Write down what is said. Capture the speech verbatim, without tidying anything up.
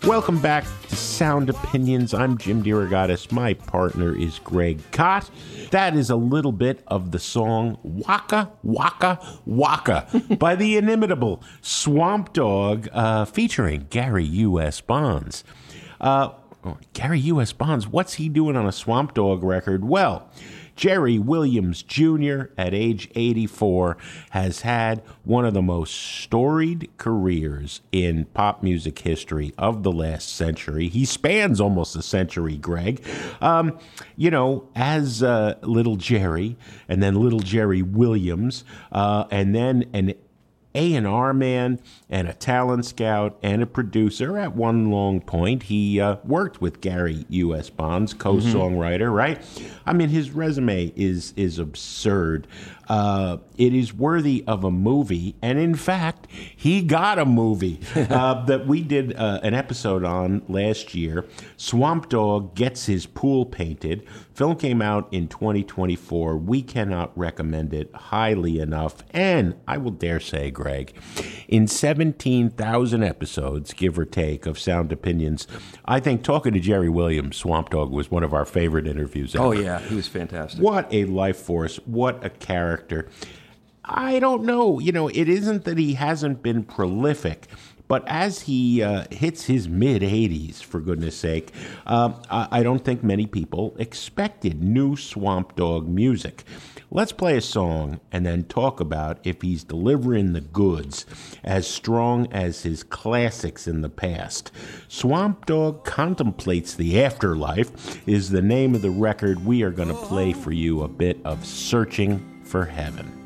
Welcome back to Sound Opinions. I'm Jim DeRogatis. My partner is Greg Kot. That is a little bit of the song Waka Waka Waka by the inimitable Swamp Dogg uh, featuring Gary U S. Bonds. Uh, oh, Gary U S. Bonds, what's he doing on a Swamp Dogg record? Well, Jerry Williams Junior at age eighty-four has had one of the most storied careers in pop music history of the last century. He spans almost a century, Greg. Um, you know, as uh, Little Jerry, and then Little Jerry Williams, uh, and then an A and R man and a talent scout and a producer. At one long point, he uh, worked with Gary U S. Bonds, co-songwriter, mm-hmm. right? I mean, his resume is is absurd. Uh, it is worthy of a movie, and in fact, he got a movie uh, that we did uh, an episode on last year. Swamp Dogg Gets His Pool Painted. Film came out in twenty twenty-four. We cannot recommend it highly enough, and I will dare say, Greg, in seventeen thousand episodes, give or take, of Sound Opinions, I think talking to Jerry Williams, Swamp Dogg, was one of our favorite interviews ever. Oh, yeah, he was fantastic. What a life force. What a character. I don't know. You know, it isn't that he hasn't been prolific, but as he uh, hits his mid-eighties, for goodness sake, uh, I, I don't think many people expected new Swamp Dogg music. Let's play a song and then talk about if he's delivering the goods as strong as his classics in the past. Swamp Dogg Contemplates the Afterlife is the name of the record. We are going to play for you a bit of Searching for Heaven.